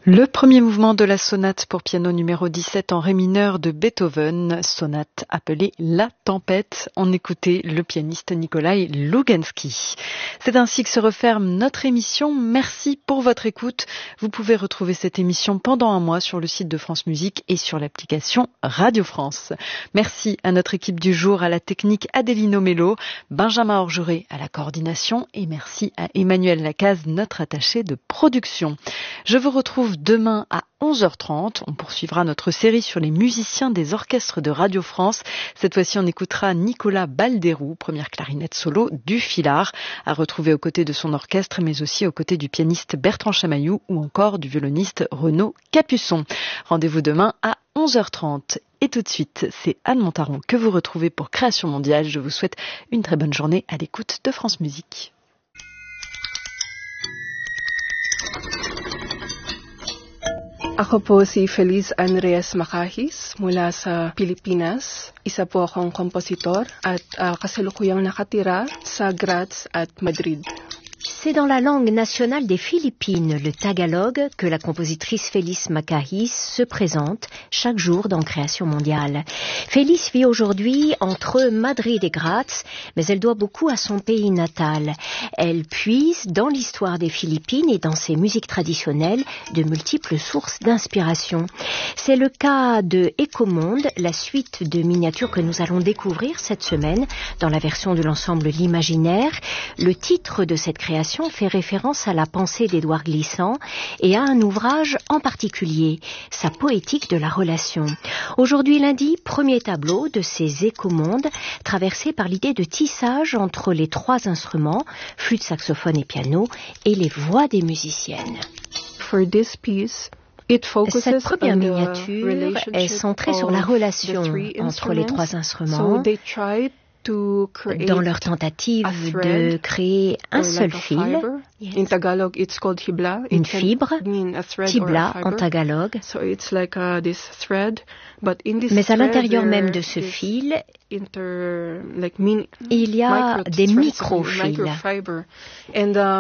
Le premier mouvement de la sonate pour piano numéro 17 en ré mineur de Beethoven, sonate appelée La Tempête. On écoutait le pianiste Nikolai Lougansky. C'est ainsi que se referme notre émission. Merci pour votre écoute. Vous pouvez retrouver cette émission pendant un mois sur le site de France Musique et sur l'application Radio France. Merci à notre équipe du jour, à la technique Adélino Mello, Benjamin Orgeret à la coordination et merci à Emmanuel Lacaze, notre attaché de production. Je vous retrouve demain à 11h30. On poursuivra notre série sur les musiciens des orchestres de Radio France. Cette fois-ci, on écoutera Nicolas Balderou, première clarinette solo du Filard, à retrouver aux côtés de son orchestre, mais aussi aux côtés du pianiste Bertrand Chamaillou ou encore du violoniste Renaud Capuçon. Rendez-vous demain à 11h30. Et tout de suite, c'est Anne Montaron que vous retrouvez pour Création Mondiale. Je vous souhaite une très bonne journée à l'écoute de France Musique. Ako po si Feliz Andres Macahis mula sa Pilipinas. Isa po akong kompositor at kasalukuyang nakatira sa Graz at Madrid. C'est dans la langue nationale des Philippines, le tagalog, que la compositrice Feliz Macahis se présente chaque jour dans Création Mondiale. Feliz vit aujourd'hui entre Madrid et Graz, mais elle doit beaucoup à son pays natal. Elle puise dans l'histoire des Philippines et dans ses musiques traditionnelles de multiples sources d'inspiration. C'est le cas de Ecomonde, la suite de miniatures que nous allons découvrir cette semaine dans la version de l'ensemble L'Imaginaire. Le titre de cette création fait référence à la pensée d'Édouard Glissant et à un ouvrage en particulier, sa poétique de la relation. Aujourd'hui lundi, premier tableau de ces écomondes traversés par l'idée de tissage entre les trois instruments, flûte, saxophone et piano, et les voix des musiciennes. For this piece, cette première miniature est centrée sur la relation entre les trois instruments. Dans leur tentative de créer un seul fil, in Tagalog it's called hibla. Une fibre, tibla en tagalog. So it's like this thread, but in this mais à l'intérieur même de ce fil, il y a des microfils.